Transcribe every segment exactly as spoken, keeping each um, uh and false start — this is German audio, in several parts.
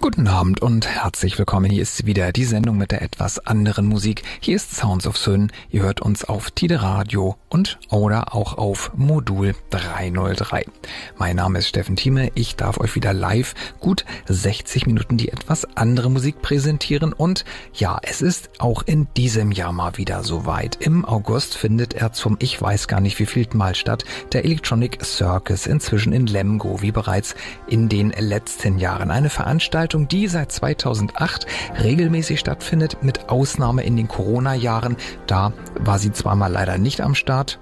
Guten Abend und herzlich willkommen. Hier ist wieder die Sendung mit der etwas anderen Musik. Hier ist Sounds of Syn. Ihr hört uns auf Tide Radio und oder auch auf Modul dreihundertdrei. Mein Name ist Steffen Thieme. Ich darf euch wieder live gut sechzig Minuten die etwas andere Musik präsentieren. Und ja, es ist auch in diesem Jahr mal wieder soweit. Im August findet er zum ich weiß gar nicht wievielten Mal statt, der Electronic Circus, inzwischen in Lemgo, wie bereits in den letzten Jahren. Eine Veranstaltung, die seit zweitausendacht regelmäßig stattfindet, mit Ausnahme in den Corona-Jahren. Da war sie zwar mal leider nicht am Start,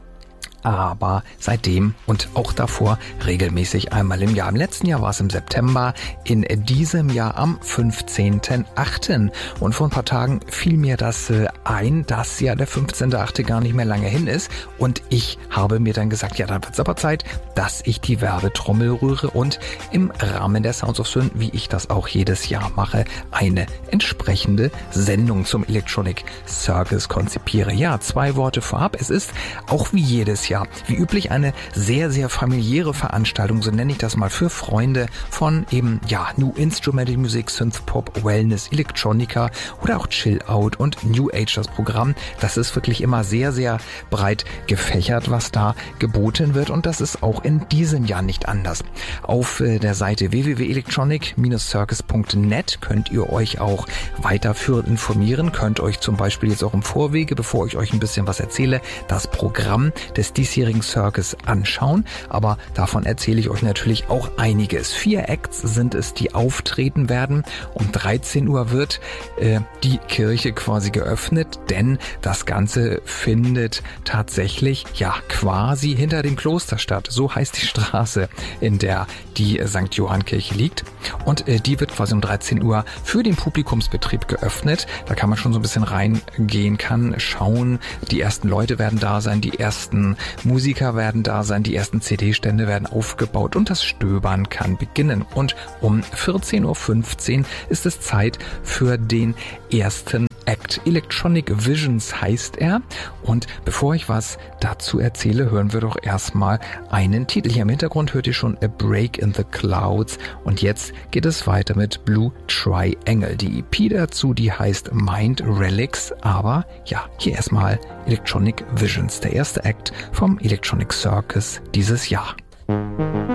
aber seitdem und auch davor regelmäßig einmal im Jahr. Im letzten Jahr war es im September, in diesem Jahr am fünfzehnten achten Und vor ein paar Tagen fiel mir das äh, ein, dass ja der fünfzehnte achte gar nicht mehr lange hin ist. Und ich habe mir dann gesagt, ja, dann wird es aber Zeit, dass ich die Werbetrommel rühre und im Rahmen der Sounds of Syn, wie ich das auch jedes Jahr mache, eine entsprechende Sendung zum Electronic Circus konzipiere. Ja, zwei Worte vorab. Es ist auch wie jedes Jahr Ja, wie üblich eine sehr, sehr familiäre Veranstaltung, so nenne ich das mal, für Freunde von eben, ja, New Instrumental Music, Synth Pop, Wellness, Electronica oder auch Chill Out und New Age. Das Programm, das ist wirklich immer sehr, sehr breit gefächert, was da geboten wird, und das ist auch in diesem Jahr nicht anders. Auf äh, der Seite w w w punkt electronic circus punkt net könnt ihr euch auch weiterführend informieren, könnt euch zum Beispiel jetzt auch im Vorwege, bevor ich euch ein bisschen was erzähle, das Programm des diesjährigen Circus anschauen, aber davon erzähle ich euch natürlich auch einiges. Vier Acts sind es, die auftreten werden. Um dreizehn Uhr wird äh, die Kirche quasi geöffnet, denn das Ganze findet tatsächlich ja quasi hinter dem Kloster statt. So heißt die Straße, in der die Sankt Johann Kirche liegt, und äh, die wird quasi um dreizehn Uhr für den Publikumsbetrieb geöffnet. Da kann man schon so ein bisschen reingehen, kann schauen, die ersten Leute werden da sein, die ersten Musiker werden da sein, die ersten C D-Stände werden aufgebaut und das Stöbern kann beginnen. Und um vierzehn Uhr fünfzehn ist es Zeit für den ersten Act. Electronic Visions heißt er. Und bevor ich was dazu erzähle, hören wir doch erstmal einen Titel. Hier im Hintergrund hört ihr schon A Break in the Clouds. Und jetzt geht es weiter mit Blue Triangle. Die E P dazu, die heißt Mind Relics. Aber ja, hier erstmal Electronic Visions, der erste Act vom Electronic Circus dieses Jahr.